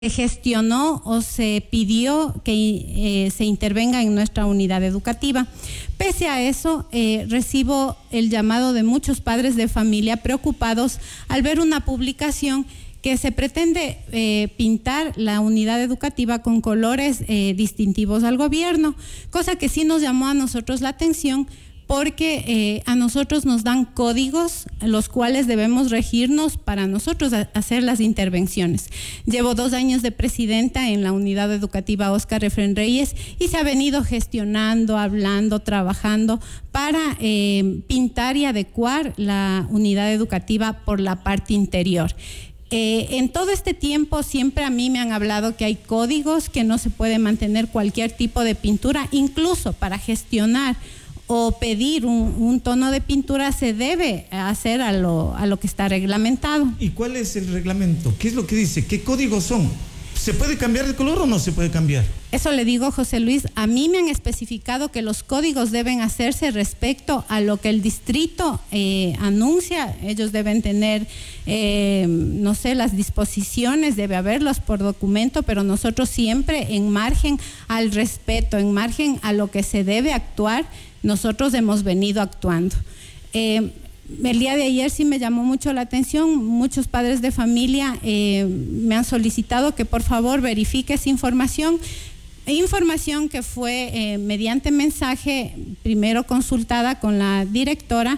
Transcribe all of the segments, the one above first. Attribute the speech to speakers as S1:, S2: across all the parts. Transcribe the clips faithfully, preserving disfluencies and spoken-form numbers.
S1: se gestionó o se pidió que eh, se intervenga en nuestra unidad educativa. Pese a eso, eh, recibo el llamado de muchos padres de familia preocupados al ver una publicación que se pretende eh, pintar la unidad educativa con colores eh, distintivos al gobierno, cosa que sí nos llamó a nosotros la atención, porque eh, a nosotros nos dan códigos los cuales debemos regirnos para nosotros a, hacer las intervenciones. Llevo dos años de presidenta en la unidad educativa Óscar Efren Reyes y se ha venido gestionando, hablando, trabajando para eh, pintar y adecuar la unidad educativa por la parte interior. Eh, en todo este tiempo siempre a mí me han hablado que hay códigos, que no se puede mantener cualquier tipo de pintura, incluso para gestionar o pedir un, un tono de pintura se debe hacer a lo, a lo que está reglamentado.
S2: ¿Y cuál es el reglamento? ¿Qué es lo que dice? ¿Qué códigos son? ¿Se puede cambiar de color o no se puede cambiar?
S1: Eso le digo, José Luis, a mí me han especificado que los códigos deben hacerse respecto a lo que el distrito eh, anuncia. Ellos deben tener, eh, no sé, las disposiciones, debe haberlos por documento, pero nosotros siempre en margen al respeto, en margen a lo que se debe actuar, nosotros hemos venido actuando. Eh, el día de ayer sí me llamó mucho la atención, muchos padres de familia eh, me han solicitado que por favor verifique esa información, información que fue eh, mediante mensaje, primero consultada con la directora,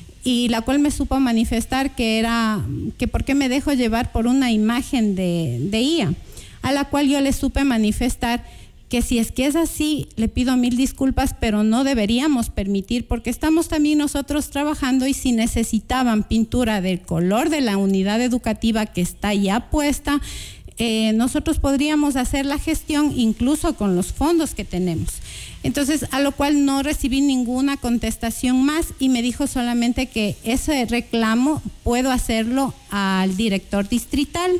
S1: y la cual me supo manifestar que era, que por qué me dejo llevar por una imagen de, de I A, a la cual yo le supe manifestar que si es que es así, le pido mil disculpas, pero no deberíamos permitir, porque estamos también nosotros trabajando y si necesitaban pintura del color de la unidad educativa que está ya puesta, eh, nosotros podríamos hacer la gestión incluso con los fondos que tenemos. Entonces, a lo cual no recibí ninguna contestación más y me dijo solamente que ese reclamo puedo hacerlo al director distrital.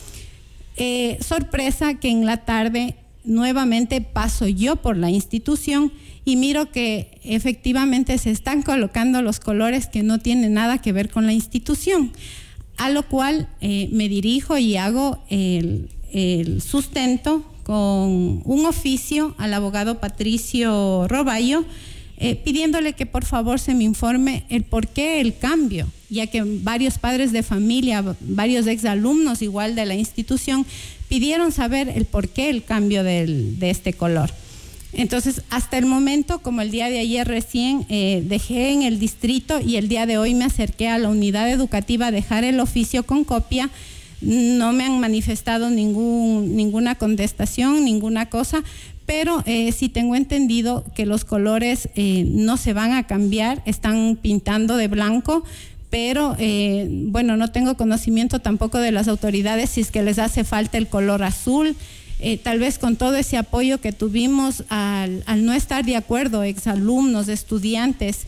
S1: Eh, sorpresa que en la tarde nuevamente paso yo por la institución y miro que efectivamente se están colocando los colores que no tienen nada que ver con la institución, a lo cual eh, me dirijo y hago el, el sustento con un oficio al abogado Patricio Roballo, eh, pidiéndole que por favor se me informe el por qué el cambio, ya que varios padres de familia, varios exalumnos igual de la institución, pidieron saber el por qué el cambio del, de este color. Entonces, hasta el momento, como el día de ayer recién eh, dejé en el distrito y el día de hoy me acerqué a la unidad educativa a dejar el oficio con copia, no me han manifestado ningún, ninguna contestación, ninguna cosa, pero eh, sí tengo entendido que los colores eh, no se van a cambiar, están pintando de blanco, pero eh, bueno, no tengo conocimiento tampoco de las autoridades si es que les hace falta el color azul. Eh, tal vez con todo ese apoyo que tuvimos al, al no estar de acuerdo, exalumnos, estudiantes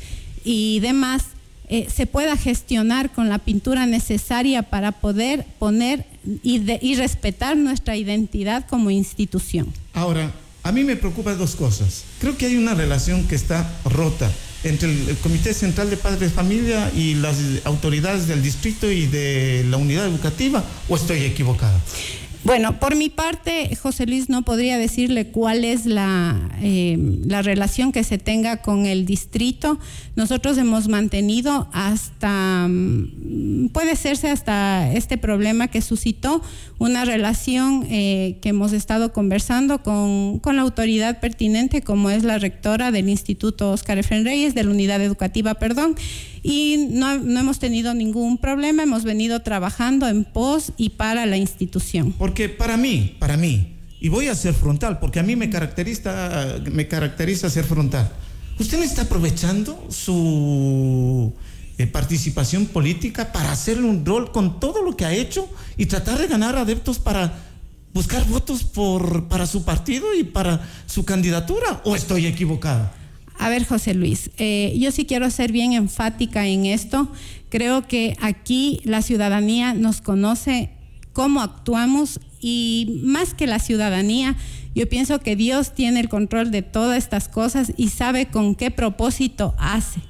S1: y demás, eh, se pueda gestionar con la pintura necesaria para poder poner y, de, y respetar nuestra identidad como institución.
S2: Ahora, a mí me preocupan dos cosas. Creo que hay una relación que está rota entre el, el Comité Central de Padres de Familia y las autoridades del distrito y de la unidad educativa, ¿o estoy equivocado?
S1: Bueno, por mi parte, José Luis, no podría decirle cuál es la, eh, la relación que se tenga con el distrito. Nosotros hemos mantenido hasta, puede serse hasta este problema que suscitó, una relación eh, que hemos estado conversando con, con la autoridad pertinente, como es la rectora del Instituto Óscar Efren Reyes, de la unidad educativa, perdón, y no, no hemos tenido ningún problema, hemos venido trabajando en pos y para la institución.
S2: Porque para mí, para mí, y voy a ser frontal, porque a mí me caracteriza, me caracteriza ser frontal. ¿Usted no está aprovechando su eh, participación política para hacerle un rol con todo lo que ha hecho y tratar de ganar adeptos para buscar votos por, para su partido y para su candidatura? ¿O estoy equivocado?
S1: A ver, José Luis, eh, yo sí quiero ser bien enfática en esto. Creo que aquí la ciudadanía nos conoce cómo actuamos y más que la ciudadanía, yo pienso que Dios tiene el control de todas estas cosas y sabe con qué propósito hace.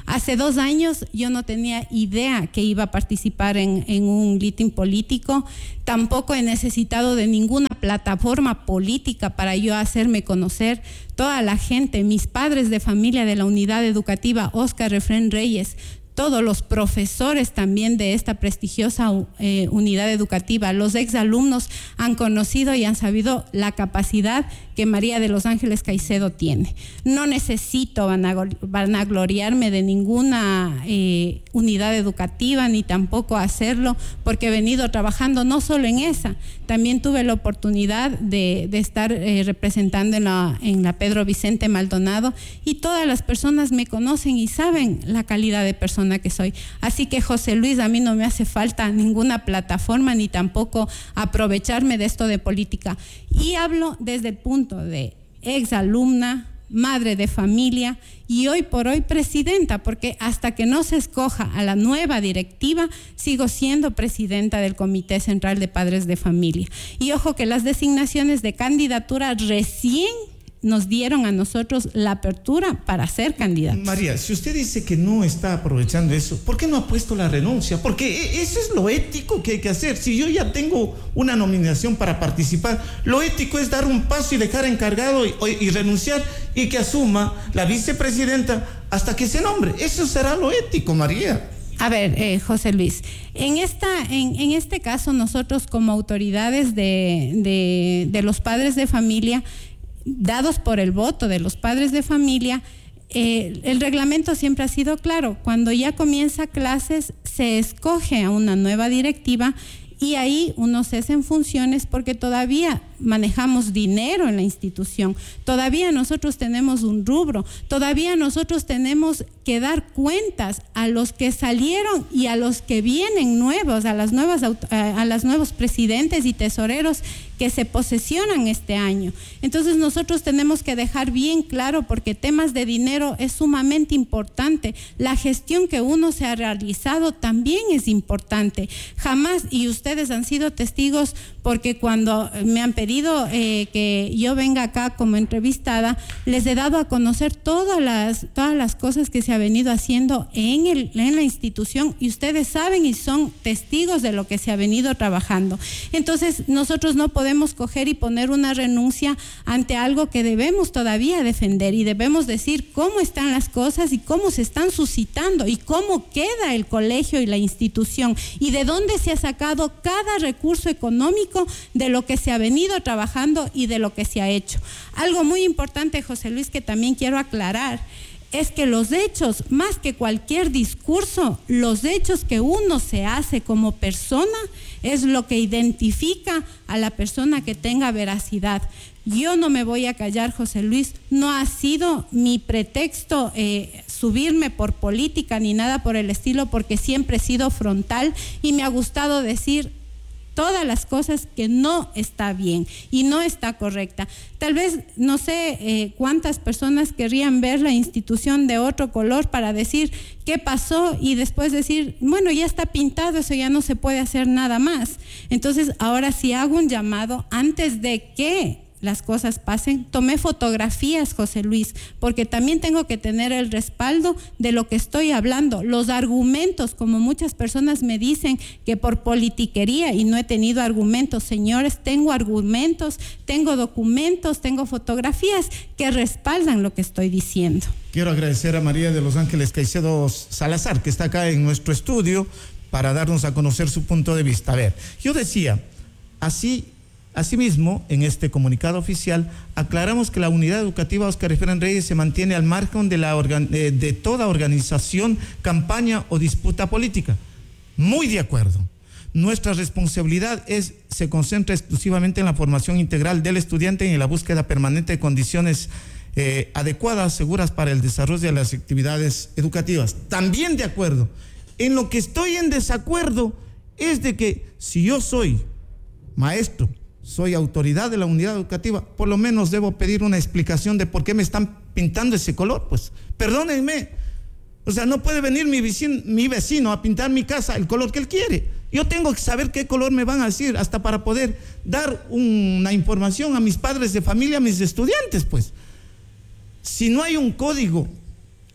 S1: Hace dos años yo no tenía idea que iba a participar en, en un litín político, tampoco he necesitado de ninguna plataforma política para yo hacerme conocer. Toda la gente, mis padres de familia de la unidad educativa Óscar Efrén Reyes, todos los profesores también de esta prestigiosa eh, unidad educativa, los exalumnos han conocido y han sabido la capacidad que María de los Ángeles Caicedo tiene. No necesito vanagloriarme de ninguna eh, unidad educativa, ni tampoco hacerlo, porque he venido trabajando no solo en esa, también tuve la oportunidad de, de estar eh, representando en la, en la Pedro Vicente Maldonado, y todas las personas me conocen y saben la calidad de persona que soy. Así que, José Luis, a mí no me hace falta ninguna plataforma ni tampoco aprovecharme de esto de política. Y hablo desde el punto de exalumna, madre de familia y hoy por hoy presidenta, porque hasta que no se escoja a la nueva directiva, sigo siendo presidenta del Comité Central de Padres de Familia. Y ojo que las designaciones de candidatura recién nos dieron a nosotros la apertura para ser candidatos.
S2: María, si usted dice que no está aprovechando eso, ¿por qué no ha puesto la renuncia? Porque eso es lo ético que hay que hacer. Si yo ya tengo una nominación para participar, lo ético es dar un paso y dejar encargado y, y renunciar, y que asuma la vicepresidenta hasta que se nombre. Eso será lo ético, María.
S1: A ver, eh, José Luis, en, esta, en, en este caso nosotros como autoridades de, de, de los padres de familia, dados por el voto de los padres de familia, eh, el reglamento siempre ha sido claro. Cuando ya comienza clases, se escoge a una nueva directiva y ahí uno cesa en funciones, porque todavía manejamos dinero en la institución, todavía nosotros tenemos un rubro, todavía nosotros tenemos que dar cuentas a los que salieron y a los que vienen nuevos, a las nuevas a los nuevos presidentes y tesoreros que se posesionan este año. Entonces nosotros tenemos que dejar bien claro, porque temas de dinero es sumamente importante. La gestión que uno se ha realizado también es importante. Jamás, y ustedes han sido testigos, porque cuando me han pedido eh, que yo venga acá como entrevistada, les he dado a conocer todas las, todas las cosas que se ha venido haciendo en, el, en la institución, y ustedes saben y son testigos de lo que se ha venido trabajando. Entonces nosotros no podemos coger y poner una renuncia ante algo que debemos todavía defender, y debemos decir cómo están las cosas y cómo se están suscitando y cómo queda el colegio y la institución, y de dónde se ha sacado cada recurso económico de lo que se ha venido trabajando y de lo que se ha hecho. Algo muy importante, José Luis, que también quiero aclarar, es que los hechos, más que cualquier discurso, los hechos que uno se hace como persona es lo que identifica a la persona que tenga veracidad. Yo no me voy a callar, José Luis, no ha sido mi pretexto eh, subirme por política ni nada por el estilo, porque siempre he sido frontal y me ha gustado decir todas las cosas que no está bien y no está correcta. Tal vez, no sé eh, cuántas personas querrían ver la institución de otro color para decir qué pasó y después decir, bueno, ya está pintado, eso ya no se puede hacer nada más. Entonces, ahora sí hago un llamado antes de que las cosas pasen. Tomé fotografías, José Luis, porque también tengo que tener el respaldo de lo que estoy hablando, los argumentos, como muchas personas me dicen que por politiquería, y no he tenido argumentos. Señores, tengo argumentos, tengo documentos, tengo fotografías que respaldan lo que estoy diciendo.
S2: Quiero agradecer a María de los Ángeles Caicedo Salazar, que está acá en nuestro estudio para darnos a conocer su punto de vista. A ver, yo decía, así Asimismo, en este comunicado oficial, aclaramos que la unidad educativa Óscar Efrén Reyes se mantiene al margen de, la organ- de toda organización, campaña o disputa política. Muy de acuerdo. Nuestra responsabilidad es, se concentra exclusivamente en la formación integral del estudiante y en la búsqueda permanente de condiciones eh, adecuadas, seguras para el desarrollo de las actividades educativas. También de acuerdo. En lo que estoy en desacuerdo es de que si yo soy maestro, soy autoridad de la unidad educativa, por lo menos debo pedir una explicación de por qué me están pintando ese color. Pues perdónenme, o sea, no puede venir mi vecino, mi vecino a pintar mi casa el color que él quiere. Yo tengo que saber qué color me van a decir, hasta para poder dar una información a mis padres de familia, a mis estudiantes. Pues si no hay un código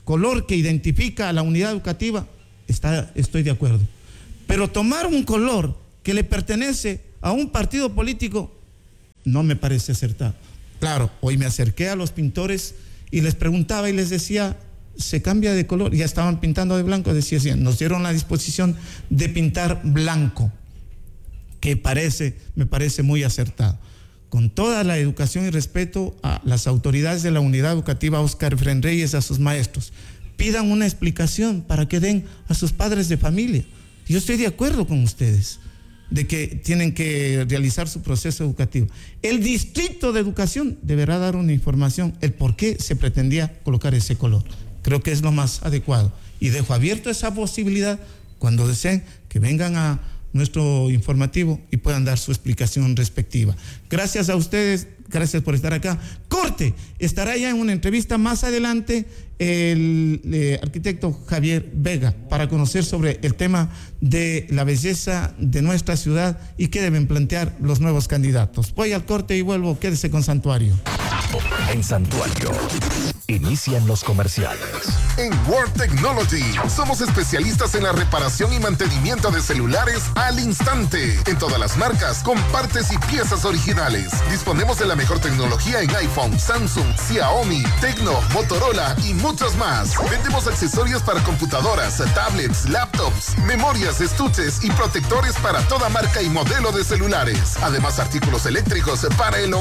S2: color que identifica a la unidad educativa, está, estoy de acuerdo. Pero tomar un color que le pertenece a un partido político no me parece acertado. Claro, hoy me acerqué a los pintores y les preguntaba y les decía, se cambia de color, ya estaban pintando de blanco, decía así, nos dieron la disposición de pintar blanco, que parece, me parece muy acertado. Con toda la educación y respeto a las autoridades de la unidad educativa Óscar Efraín Reyes, a sus maestros, pidan una explicación para que den a sus padres de familia. Yo estoy de acuerdo con ustedes de que tienen que realizar su proceso educativo. El distrito de educación deberá dar una información, el por qué se pretendía colocar ese color. Creo que es lo más adecuado. Y dejo abierto esa posibilidad cuando deseen que vengan a nuestro informativo y puedan dar su explicación respectiva. Gracias a ustedes, gracias por estar acá. Corte, estará ya en una entrevista más adelante el eh, arquitecto Javier Vega para conocer sobre el tema de la belleza de nuestra ciudad y qué deben plantear los nuevos candidatos. Voy al corte y vuelvo, quédese con Santuario.
S3: En Santuario, inician los comerciales.
S4: En World Technology somos especialistas en la reparación y mantenimiento de celulares al instante, en todas las marcas, con partes y piezas originales. Disponemos de la mejor tecnología en iPhone, Samsung, Xiaomi, Tecno, Motorola y muchos más. Vendemos accesorios para computadoras, tablets, laptops, memorias, estuches y protectores para toda marca y modelo de celulares. Además, artículos eléctricos para el hogar.